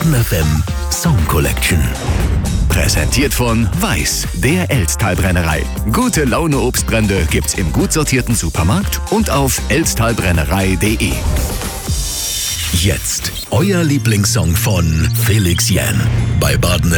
Baden FM Song Collection. Präsentiert von Weiß, der Elsttalbrennerei. Gute Laune Obstbrände gibt's im gut sortierten Supermarkt und auf elsttalbrennerei.de. Jetzt euer Lieblingssong von Felix Jähn bei Baden